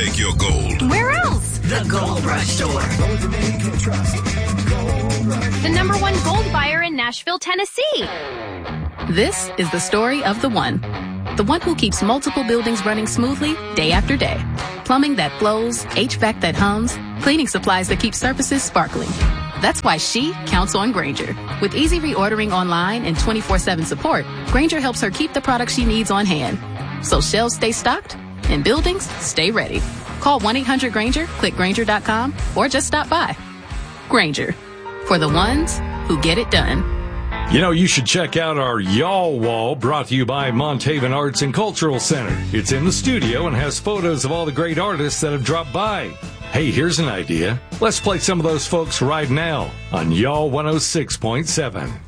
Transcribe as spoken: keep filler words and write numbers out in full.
make your gold. Where else? The Gold Rush Store. The number one gold buyer in Nashville, Tennessee. This is the story of the one. The one who keeps multiple buildings running smoothly day after day. Plumbing that flows, H V A C that hums, cleaning supplies that keep surfaces sparkling. That's why she counts on Grainger. With easy reordering online and twenty-four seven support, Grainger helps her keep the products she needs on hand. So shelves stay stocked and buildings stay ready. Call one eight hundred Grainger, click Grainger dot com, or just stop by. Grainger, for the ones who get it done. You know, you should check out our Y'all Wall, brought to you by Montaven Arts and Cultural Center. It's in the studio and has photos of all the great artists that have dropped by. Hey, here's an idea. Let's play some of those folks right now on Y'all one oh six point seven.